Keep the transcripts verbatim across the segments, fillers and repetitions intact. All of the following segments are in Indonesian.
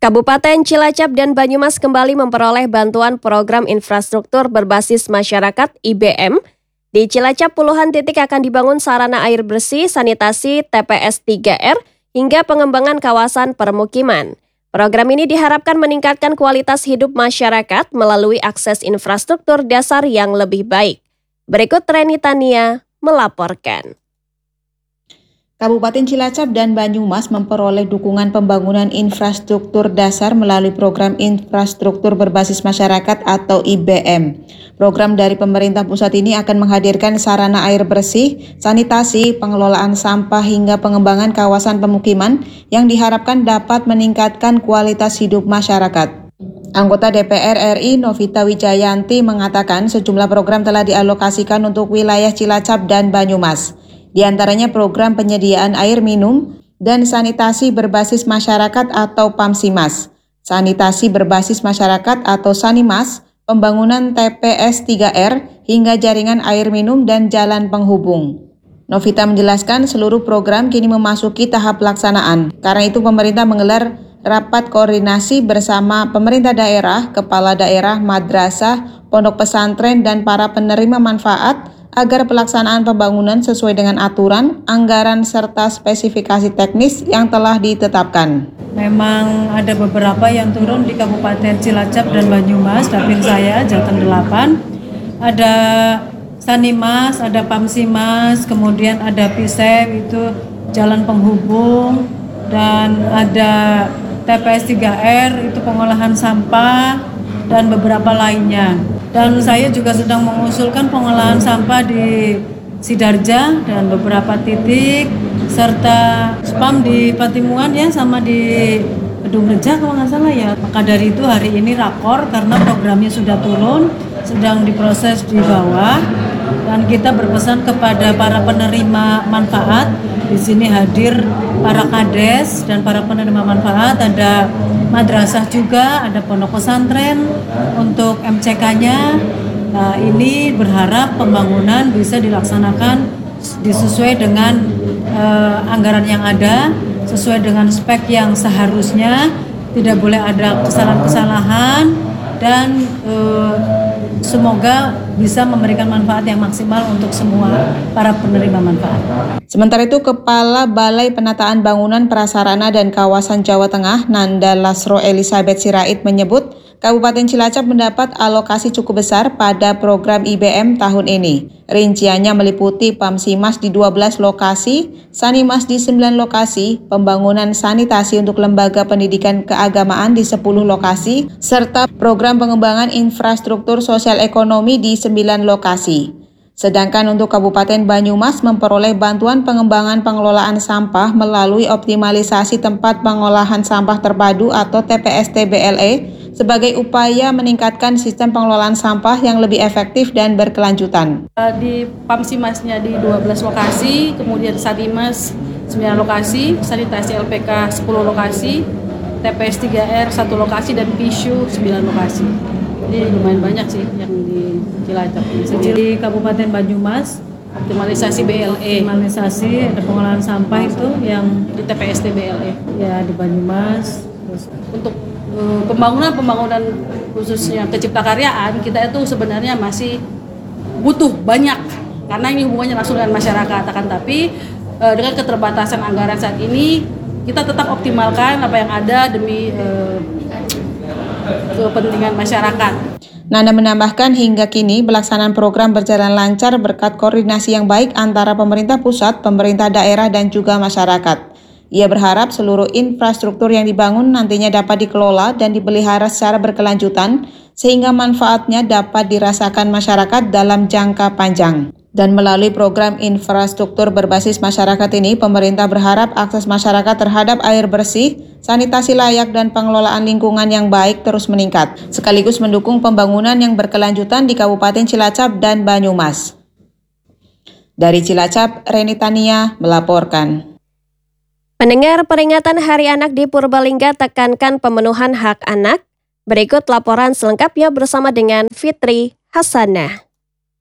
Kabupaten Cilacap dan Banyumas kembali memperoleh bantuan program infrastruktur berbasis masyarakat I B M. Di Cilacap puluhan titik akan dibangun sarana air bersih, sanitasi, T P S tiga R, hingga pengembangan kawasan permukiman. Program ini diharapkan meningkatkan kualitas hidup masyarakat melalui akses infrastruktur dasar yang lebih baik. Berikut Reni Tania melaporkan. Kabupaten Cilacap dan Banyumas memperoleh dukungan pembangunan infrastruktur dasar melalui program infrastruktur berbasis masyarakat atau I B M. Program dari pemerintah pusat ini akan menghadirkan sarana air bersih, sanitasi, pengelolaan sampah hingga pengembangan kawasan pemukiman yang diharapkan dapat meningkatkan kualitas hidup masyarakat. Anggota D P R R I Novita Wijayanti mengatakan sejumlah program telah dialokasikan untuk wilayah Cilacap dan Banyumas. Di antaranya program penyediaan air minum dan sanitasi berbasis masyarakat atau PAMSIMAS, sanitasi berbasis masyarakat atau SANIMAS, pembangunan T P S tiga R, hingga jaringan air minum dan jalan penghubung. Novita menjelaskan seluruh program kini memasuki tahap pelaksanaan. Karena itu pemerintah menggelar rapat koordinasi bersama pemerintah daerah, kepala daerah, madrasah, pondok pesantren, dan para penerima manfaat agar pelaksanaan pembangunan sesuai dengan aturan, anggaran, serta spesifikasi teknis yang telah ditetapkan. Memang ada beberapa yang turun di Kabupaten Cilacap dan Banyumas, dapil saya, Jateng delapan. Ada SANIMAS, ada PAMSIMAS, kemudian ada PISEP, itu jalan penghubung, dan ada T P S tiga R, itu pengolahan sampah, dan beberapa lainnya. Dan saya juga sedang mengusulkan pengolahan sampah di Sidarja dan beberapa titik, serta spam di Patimuan ya, sama di Gedung Reja kalau nggak salah ya. Maka dari itu hari ini rakor karena programnya sudah turun, sedang diproses di bawah, dan kita berpesan kepada para penerima manfaat. Di sini hadir para kades dan para penerima manfaat, ada madrasah juga, ada pondok pesantren untuk M C K-nya. Nah, ini berharap pembangunan bisa dilaksanakan disesuai dengan uh, anggaran yang ada, sesuai dengan spek yang seharusnya, tidak boleh ada kesalahan-kesalahan, dan uh, semoga bisa memberikan manfaat yang maksimal untuk semua para penerima manfaat. Sementara itu, Kepala Balai Penataan Bangunan Prasarana dan Kawasan Jawa Tengah, Nanda Lasro Elizabeth Sirait, menyebut Kabupaten Cilacap mendapat alokasi cukup besar pada program I B M tahun ini. Rinciannya meliputi PAMSIMAS di dua belas lokasi, SANIMAS di sembilan lokasi, pembangunan sanitasi untuk lembaga pendidikan keagamaan di sepuluh lokasi, serta program pengembangan infrastruktur sosial ekonomi di sembilan lokasi. Sedangkan untuk Kabupaten Banyumas memperoleh bantuan pengembangan pengelolaan sampah melalui optimalisasi tempat pengolahan sampah terpadu atau T P S T B L E sebagai upaya meningkatkan sistem pengelolaan sampah yang lebih efektif dan berkelanjutan. Di PAMSIMAS-nya di dua belas lokasi, kemudian SANIMAS sembilan lokasi, sanitasi L P K sepuluh lokasi, T P S tiga R satu lokasi, dan PISU sembilan lokasi. Jadi lumayan banyak sih yang di Cilacap. Di Kabupaten Banyumas, optimalisasi B L E. Optimalisasi, ada pengolahan sampah itu yang di T P S T B L E. Ya, di Banyumas. Terus untuk uh, pembangunan-pembangunan khususnya keciptakaryaan, kita itu sebenarnya masih butuh banyak. Karena ini hubungannya langsung dengan masyarakat. Akan tapi uh, dengan keterbatasan anggaran saat ini, kita tetap optimalkan apa yang ada demi uh, kepentingan masyarakat. Nanda menambahkan hingga kini pelaksanaan program berjalan lancar berkat koordinasi yang baik antara pemerintah pusat, pemerintah daerah, dan juga masyarakat. Ia berharap seluruh infrastruktur yang dibangun nantinya dapat dikelola dan dipelihara secara berkelanjutan sehingga manfaatnya dapat dirasakan masyarakat dalam jangka panjang. Dan melalui program infrastruktur berbasis masyarakat ini, pemerintah berharap akses masyarakat terhadap air bersih, sanitasi layak, dan pengelolaan lingkungan yang baik terus meningkat, sekaligus mendukung pembangunan yang berkelanjutan di Kabupaten Cilacap dan Banyumas. Dari Cilacap, Reni Tania melaporkan. Pendengar, peringatan Hari Anak di Purbalingga tekankan pemenuhan hak anak. Berikut laporan selengkapnya bersama dengan Fitri Hasanah.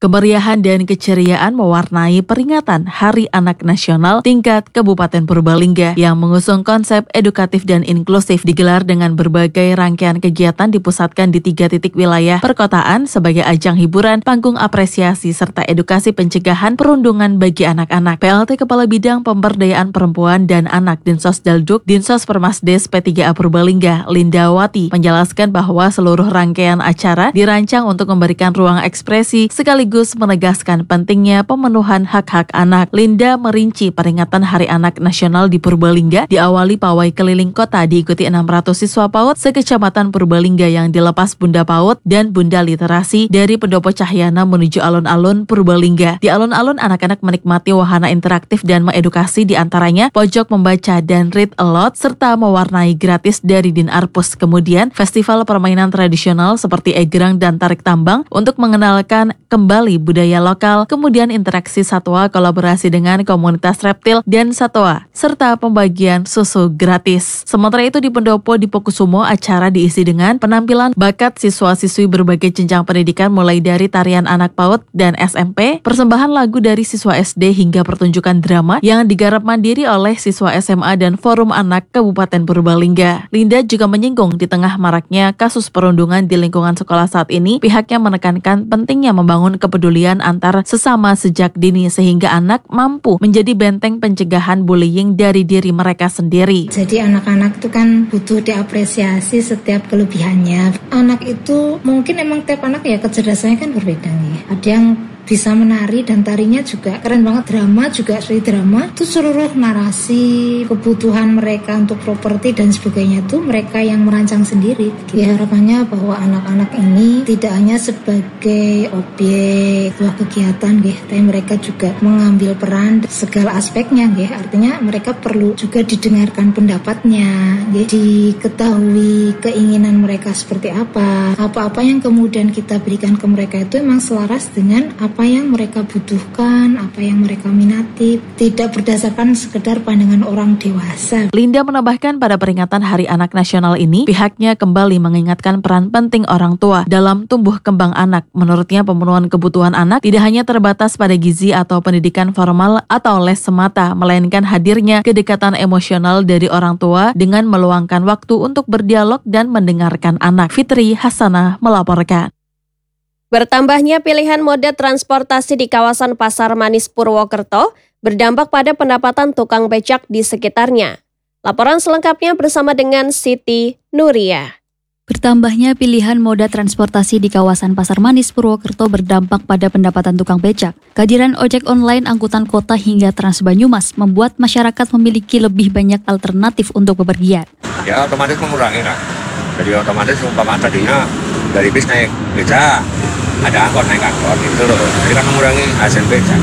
Kemeriahan dan keceriaan mewarnai peringatan Hari Anak Nasional tingkat Kabupaten Purbalingga yang mengusung konsep edukatif dan inklusif digelar dengan berbagai rangkaian kegiatan dipusatkan di tiga titik wilayah perkotaan sebagai ajang hiburan, panggung apresiasi, serta edukasi pencegahan perundungan bagi anak-anak. P L T Kepala Bidang Pemberdayaan Perempuan dan Anak Dinsos Dalduk Dinsos Permasdes P tiga A Purbalingga, Linda Wati, menjelaskan bahwa seluruh rangkaian acara dirancang untuk memberikan ruang ekspresi sekaligus menegaskan pentingnya pemenuhan hak-hak anak. Linda merinci peringatan Hari Anak Nasional di Purbalingga diawali pawai keliling kota diikuti enam ratus siswa PAUD sekecamatan Purbalingga yang dilepas Bunda PAUD dan Bunda Literasi dari Pendopo Cahyana menuju alun-alun Purbalingga. Di alun-alun anak-anak menikmati wahana interaktif dan mengedukasi, diantaranya pojok membaca dan read aloud serta mewarnai gratis dari Din Arpus. Kemudian festival permainan tradisional seperti egrang dan tarik tambang untuk mengenalkan kembali budaya lokal, kemudian interaksi satwa kolaborasi dengan komunitas reptil dan satwa, serta pembagian susu gratis. Sementara itu di Pendopo Dipokusumo, acara diisi dengan penampilan bakat siswa-siswi berbagai jenjang pendidikan mulai dari tarian anak PAUD dan S M P, persembahan lagu dari siswa S D hingga pertunjukan drama yang digarap mandiri oleh siswa S M A dan Forum Anak Kabupaten Purbalingga. Linda juga menyinggung di tengah maraknya kasus perundungan di lingkungan sekolah saat ini, pihaknya menekankan pentingnya membangun kepedulian antar sesama sejak dini sehingga anak mampu menjadi benteng pencegahan bullying dari diri mereka sendiri. Jadi anak-anak itu kan butuh diapresiasi setiap kelebihannya. Anak itu mungkin emang tiap anak ya kecerdasannya kan berbeda nih. Ada yang bisa menari dan tarinya juga keren banget. Drama juga, seperti drama itu seluruh narasi, kebutuhan mereka untuk properti dan sebagainya itu mereka yang merancang sendiri. Ya, harapannya bahwa anak-anak ini tidak hanya sebagai objek sebuah kegiatan, gitu, tapi mereka juga mengambil peran segala aspeknya, gitu. Artinya mereka perlu juga didengarkan pendapatnya, gitu. Diketahui keinginan mereka seperti apa, apa-apa yang kemudian kita berikan ke mereka itu memang selaras dengan apa apa yang mereka butuhkan, apa yang mereka minati, tidak berdasarkan sekedar pandangan orang dewasa. Linda menambahkan pada peringatan Hari Anak Nasional ini, pihaknya kembali mengingatkan peran penting orang tua dalam tumbuh kembang anak. Menurutnya pemenuhan kebutuhan anak tidak hanya terbatas pada gizi atau pendidikan formal atau les semata, melainkan hadirnya kedekatan emosional dari orang tua dengan meluangkan waktu untuk berdialog dan mendengarkan anak. Fitri Hasanah melaporkan. Bertambahnya pilihan moda transportasi di kawasan Pasar Manis Purwokerto berdampak pada pendapatan tukang becak di sekitarnya. Laporan selengkapnya bersama dengan Siti Nuria. Bertambahnya pilihan moda transportasi di kawasan Pasar Manis Purwokerto berdampak pada pendapatan tukang becak. Kehadiran ojek online, angkutan kota hingga Trans Banyumas membuat masyarakat memiliki lebih banyak alternatif untuk bepergian. Ya otomatis mengurangi lah. Jadi otomatis umpama tadinya dari bis naik beca, ada angkot naik angkot itu loh. Jadi kan mengurangi hasil beca.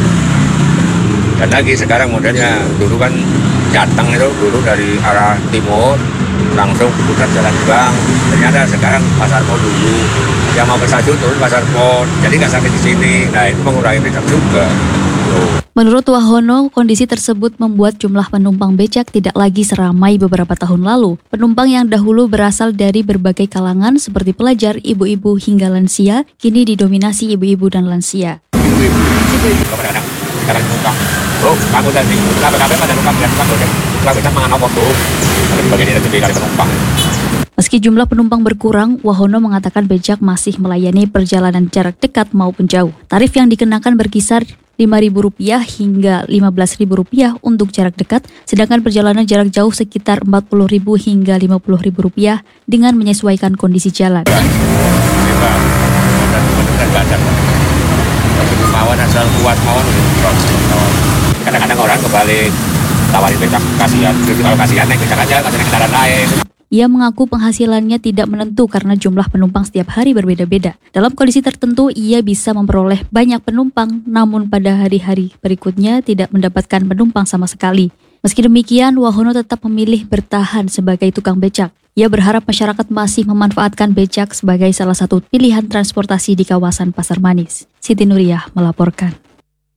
Dan lagi sekarang modelnya dulu kan Jateng itu dulu dari arah timur langsung putar jalan Bang. Ternyata sekarang Pasar Pon dulu. Yang mau ke stasiun turun Pasar Pon. Jadi nggak sampai di sini. Nah itu mengurangi becak juga. Tuh. Menurut Wahono, kondisi tersebut membuat jumlah penumpang becak tidak lagi seramai beberapa tahun lalu. Penumpang yang dahulu berasal dari berbagai kalangan seperti pelajar, ibu-ibu hingga lansia, kini didominasi ibu-ibu dan lansia. Ibu-ibu, kadang-kadang sekarang numpang. Oh, aku tadi, kenapa-kenapa pada numpang dan numpang becak, numpang becak mangan apa tuh? Ada bagian itu dari penumpang. Meski jumlah penumpang berkurang, Wahono mengatakan becak masih melayani perjalanan jarak dekat maupun jauh. Tarif yang dikenakan berkisar lima ribu rupiah hingga lima belas ribu rupiah untuk jarak dekat, sedangkan perjalanan jarak jauh sekitar empat puluh ribu hingga lima puluh ribu rupiah dengan menyesuaikan kondisi jalan. Kadang-kadang orang kebalik tawarin becak, kasihan, kalau kasihan naik becak aja, kasihan kendaraan lain. Ia mengaku penghasilannya tidak menentu karena jumlah penumpang setiap hari berbeda-beda. Dalam kondisi tertentu, ia bisa memperoleh banyak penumpang, namun pada hari-hari berikutnya tidak mendapatkan penumpang sama sekali. Meski demikian, Wahono tetap memilih bertahan sebagai tukang becak. Ia berharap masyarakat masih memanfaatkan becak sebagai salah satu pilihan transportasi di kawasan Pasar Manis. Siti Nuriyah melaporkan.